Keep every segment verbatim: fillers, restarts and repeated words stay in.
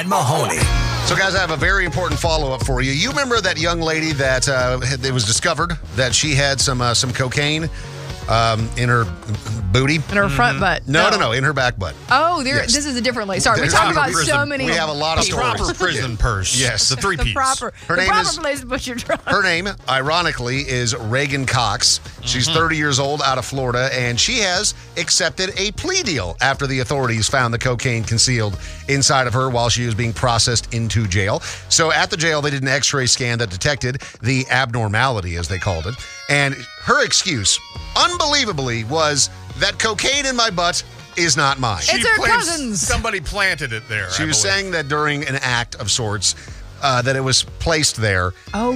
and Mahoney. So, guys, I have a very important follow-up for you. You remember that young lady that uh, had, it was discovered that she had some uh, some cocaine um, in her booty? In her front butt. No, no, no, in her back butt. Oh, there. Yes. This is a different lady. Sorry, we There's talk proper about so prison. many. We have a lot of The stories. proper prison purse. Yes. The three the piece. proper, Her the name proper is- place to put your drugs. Her name, ironically, is Reagan Cox. She's thirty years old, out of Florida, and she has accepted a plea deal after the authorities found the cocaine concealed inside of her while she was being processed into jail. So at the jail, they did an x-ray scan that detected the abnormality, as they called it. And her excuse, unbelievably, was that cocaine in my butt is not mine. It's She her claims cousins. Somebody planted it there. She I was believe. saying that during an act of sorts, uh, that it was placed there. Oh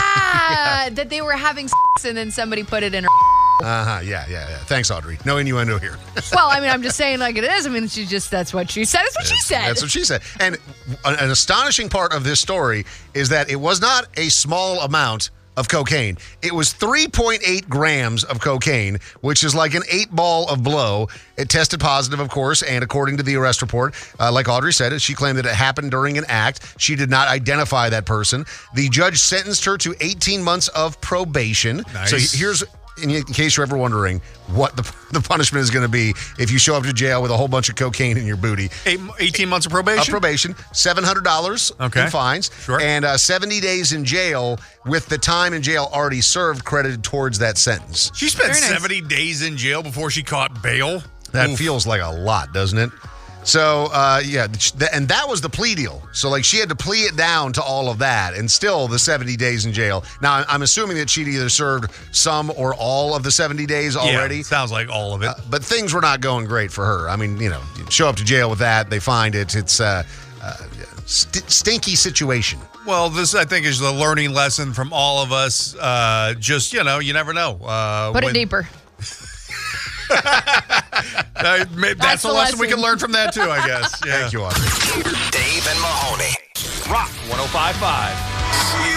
yeah, that they were having sex and then somebody put it in her. Uh-huh, yeah, yeah, yeah. Thanks, Audrey. No innuendo here. Well, I mean, I'm just saying like it is. I mean, she just that's what she said. That's what she said. That's what she said. And an an astonishing part of this story is that it was not a small amount of cocaine. It was three point eight grams of cocaine, which is like an eight ball of blow. It tested positive, of course, and according to the arrest report, uh, like Audrey said, she claimed that it happened during an act. She did not identify that person. The judge sentenced her to eighteen months of probation. Nice. So he- here's... In in case you're ever wondering what the, the punishment is going to be if you show up to jail with a whole bunch of cocaine in your booty. Eight, eighteen months of probation? Of probation, seven hundred dollars Okay. in fines, Sure. and uh, seventy days in jail with the time in jail already served credited towards that sentence. She spent Very nice. seventy days in jail before she caught bail. That Oof. feels like a lot, doesn't it? So, uh, yeah, th- and that was the plea deal. So, like, she had to plea it down to all of that, and still the seventy days in jail. Now, I- I'm assuming that she'd either served some or all of the seventy days already. Yeah, sounds like all of it. Uh, but things were not going great for her. I mean, you know, you show up to jail with that, they find it. It's a uh, uh, st- stinky situation. Well, this, I think, is the learning lesson from all of us. Uh, just, you know, you never know. Uh, Put when- it deeper. Uh, maybe that's, That's a the lesson we lesson. can learn from that, too, I guess. Yeah. Thank you, Audrey. Dave and Mahoney. Rock one oh five point five.